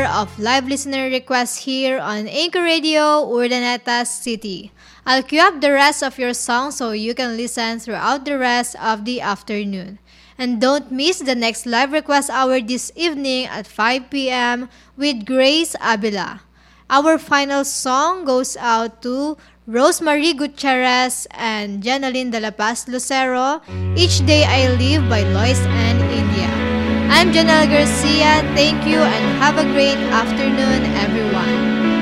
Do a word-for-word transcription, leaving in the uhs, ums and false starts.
hour of live listener requests here on Anchor Radio, Urdaneta City. I'll queue up the rest of your songs so you can listen throughout the rest of the afternoon. And don't miss the next live request hour this evening at five p.m. with Grace Abila. Our final song goes out to Rosemary Gutierrez and Janeline de la Paz Lucero, Each Day I Live by Lois and India. I'm Janelle Garcia. Thank you and have a great afternoon, everyone.